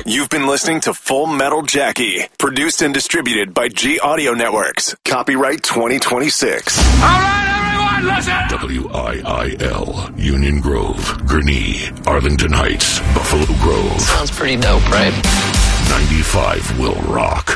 You've been listening to Full Metal Jackie, produced and distributed by G Audio Networks. Copyright 2026. All right, everyone, listen! WIIL, Union Grove, Gurnee, Arlington Heights, Buffalo Grove. Sounds pretty dope, right? 95 will rock.